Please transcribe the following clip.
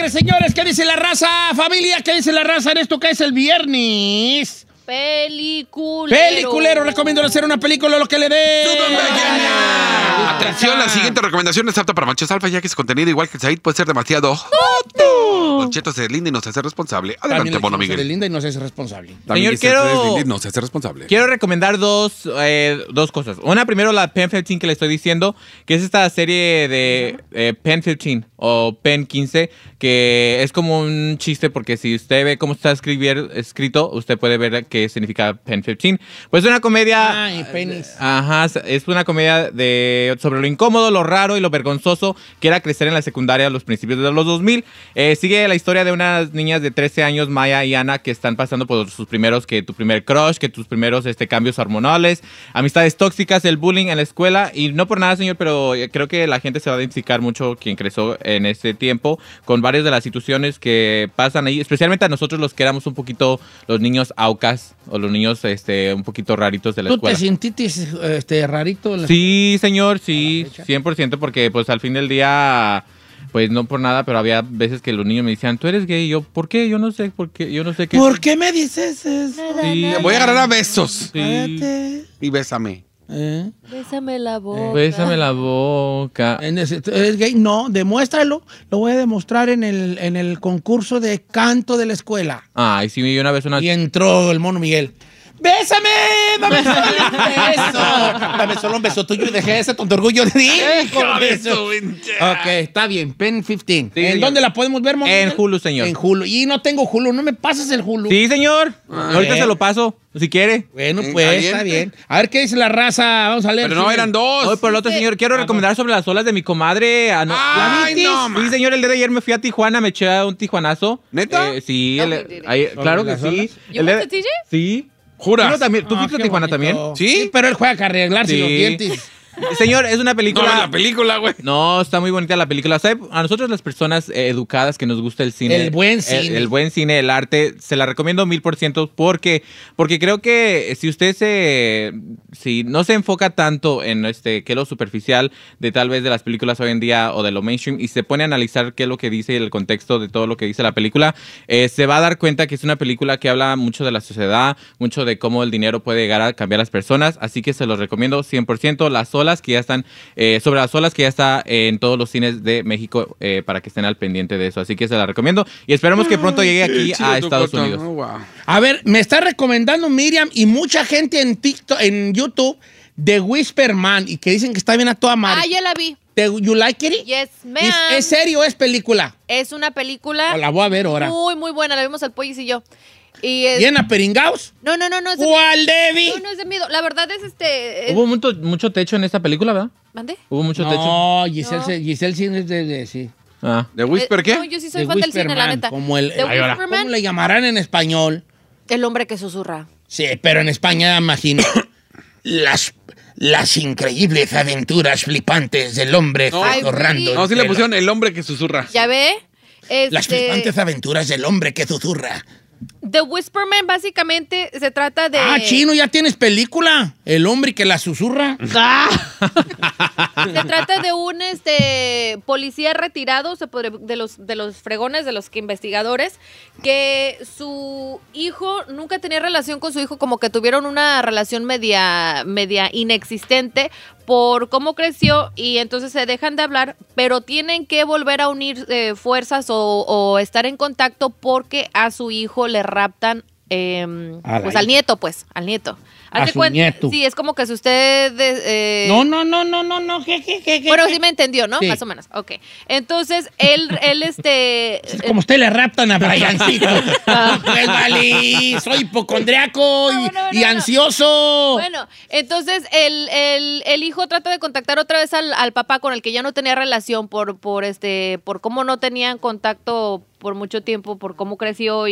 alegre, señores. ¿Qué dice la raza? Familia, ¿qué dice la raza en esto que es el viernes? Peliculero. Recomiendo hacer una película lo que le dé. Atención, la siguiente recomendación es apta para machos alfa, ya que su contenido, igual que el Said, puede ser demasiado. Don Cheto se deslinda y no se hace responsable. Adelante, Mono Miguel. Se deslinda y no se hace responsable. Señor, quiero recomendar dos cosas. Una, primero, la Pen 15 que le estoy diciendo, que es esta serie de Pen 15 o Pen 15, que es como un chiste, porque si usted ve cómo está escrito, usted puede ver qué significa Pen 15. Pues es una comedia... Ay, penis. Ajá, es una comedia sobre lo incómodo, lo raro y lo vergonzoso que era crecer en la secundaria a los principios de los 2000. Sigue la historia de unas niñas de 13 años, Maya y Ana, que están pasando por sus primeros, que tu primer crush, que tus primeros cambios hormonales, amistades tóxicas, el bullying en la escuela. Y no por nada, señor, pero creo que la gente se va a identificar mucho, quien creció en este tiempo, con varias de las situaciones que pasan ahí, especialmente a nosotros los que éramos un poquito los niños aucas o los niños un poquito raritos de la escuela. ¿Tú te sentiste rarito? Sí, señor, sí, 100%, porque pues al fin del día... Pues no por nada, pero había veces que los niños me decían, ¿tú eres gay? Y yo, ¿por qué? Yo no sé, ¿por qué? Yo no sé qué. ¿Por qué me dices eso? Sí. Te voy a agarrar a besos. Cállate. Y bésame. Bésame la boca. Bésame la boca. ¿Es gay? No, demuéstralo. Lo voy a demostrar en el concurso de canto de la escuela. Ay, sí, y una vez una... Y entró el Mono Miguel. ¡Bésame! ¡Dame solo un beso! Dame solo un beso tuyo y dejé ese tonto orgullo de ti. Ok, está bien. Pen 15. Sí, ¿En dónde la podemos ver, Mono En Miguel? Hulu, señor. En Hulu. Y no tengo Hulu. ¿No me pasas el Hulu? Sí, señor. Ahorita se lo paso, si quiere. Bueno, pues, está bien. A ver qué dice la raza. Vamos a leer. Pero no, eran dos. Hoy por el otro, señor, quiero recomendar sobre las olas de mi comadre. Ay, no, Sí, señor, el día de ayer me fui a Tijuana, me eché un tijuanazo. ¿Neta? Sí, No, mentira. claro que ¿Las sí. olas? ¿You went to TJ? Sí. ¿Juras? ¿Tú fuiste a qué Tijuana bonito. también? ¿Sí? Pero él juega a arreglarse Sí. los dientes. Señor, es una No, película... la película, güey. No, está muy bonita la película. ¿Sabe? A nosotros las personas educadas que nos gusta el cine. El buen cine. El buen cine, el arte, se la recomiendo 1000% porque creo que si no se enfoca tanto en que es lo superficial de tal vez de las películas hoy en día o de lo mainstream y se pone a analizar qué es lo que dice el contexto de todo lo que dice la película, se va a dar cuenta que es una película que habla mucho de la sociedad, mucho de cómo el dinero puede llegar a cambiar a las personas, así que se los recomiendo 100%. Sobre las olas que ya está en todos los cines de México para que estén al pendiente de eso. Así que se la recomiendo y esperemos que pronto llegue aquí a Estados Unidos. Oh, wow. A ver, me está recomendando Miriam y mucha gente en TikTok, en YouTube, The Whisper Man, y que dicen que está bien a toda madre. Ah, ya la vi. ¿You like it? Yes, ma'am. ¿Es serio o es película? Es una película O la voy a ver ahora. muy, muy buena. La vimos el Pollis y yo. Y es... ¿Bien a Peringaos? No, es de ¿Cuál, Debbie? No, no es de miedo. La verdad es Hubo mucho techo en esta película, ¿verdad? ¿Mande? Hubo mucho techo. No, Giselle sí es de sí. Ah. ¿De Whisper qué? No, yo sí soy The fan del Whisper cine, la Man, neta. como el, The Whisper ¿cómo Man, le llamarán en español? el hombre que susurra. Sí, pero en España imagino. Las increíbles aventuras flipantes del hombre susurrando. No, sí le pusieron el hombre que susurra. ¿Ya ve? Las flipantes aventuras del hombre que susurra. The Whisper Man básicamente se trata de... Ah, chino, ya tienes película. El hombre que la susurra. Se trata de un policía retirado de los fregones, de los investigadores, que su hijo nunca tenía relación con su hijo, como que tuvieron una relación media inexistente por cómo creció, y entonces se dejan de hablar, pero tienen que volver a unir fuerzas o estar en contacto porque a su hijo le raptan al nieto. A su nieto. Sí, es como que si usted... No. ¿Qué? Bueno, sí me entendió, ¿no? Sí. Más o menos. Ok. Entonces, él Es como usted le raptan a Briancito. Pues vale, soy hipocondriaco y ansioso. Bueno, entonces el hijo trata de contactar otra vez al papá con el que ya no tenía relación por cómo no tenían contacto por mucho tiempo, por cómo creció